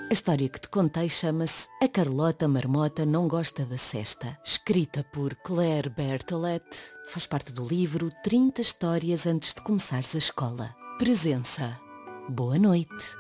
A história que te contei chama-se A Carlota Marmota Não Gosta da Cesta. Escrita por Claire Bertolet, faz parte do livro 30 Histórias Antes de Começares a Escola. Presença. Boa noite.